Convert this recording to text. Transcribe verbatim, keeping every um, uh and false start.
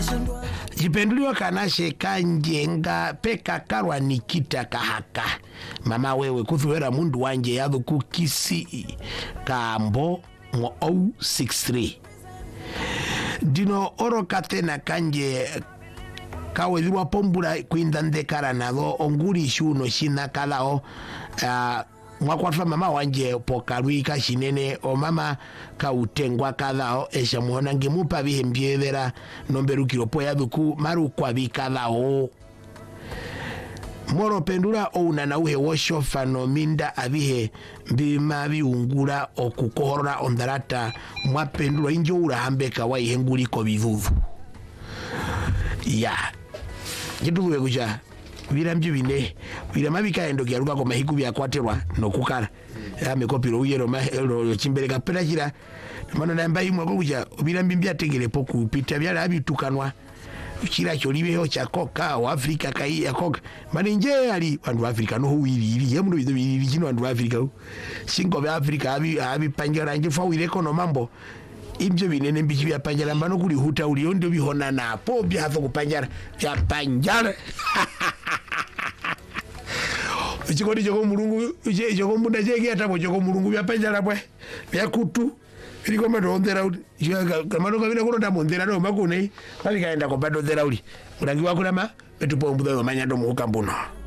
Jipenduliwa kanashe kanjenga peka karwa Nikita kahaka mama wewe kuthuwera mundu wanje yadhu kukisi kambo mo zero six three dino oro katena kanje kawethirwa pombura kuindande kara natho onguri shuno shina kalao uh, mwakwafa mama wanje pokarwi kashinene o mama kautengwa kathao esha muhona ngimupa bihe mbyethera nomberukiro po yathuku maru kwa bikathao moro pendura ouna na uhe washo fanominda abihe bima biungura okukohora ondarata mwapendura injo urahambeka waihenguri ko bithuthu ya gituwe kuja vira mjibine vira mabika endo kiaruka kwa mahiku vya kwaterwa no kukara ya mekopiro uyero mahelo chimbele kapera jira mano na mbayi mwa kuja vira mbimbia tegele poku pita vyala habi tukanwa chira choliwe ho chakoka wa Afrika kai ya koka mani nje ali wandu Afrika no huwili ili ya munu vidu ili chino wandu Afrika hu singo vya Afrika habi habi panjara nje fa uileko no mambo imje binene mbichi vya panjara mbano kuli huta uliondo bihona na po bia hatho kupanjara vya panjara Chikoni choko mulungu choko munda cheki atabo choko mulungu bya panjara bwe bya kutu iliko madondera uli kama ndo kabina kuronda mondera no makune bali kaenda ko badondera uli ulangiwa kulama betupo mbudho manya ndo mukambuno